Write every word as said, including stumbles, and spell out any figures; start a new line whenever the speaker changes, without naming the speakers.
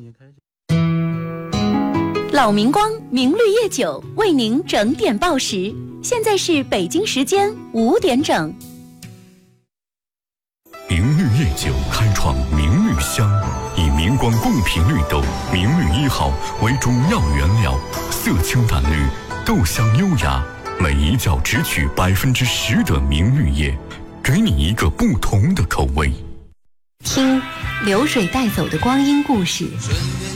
老明光明绿叶酒为您整点报时，现在是北京时间五点整。
明绿叶酒开创明绿香，以明光贡品绿豆明绿一号为主要原料，色清淡绿，豆香优雅，每一窖只取百分之十的明绿叶，给你一个不同的口味。
听流水带走的光阴故事，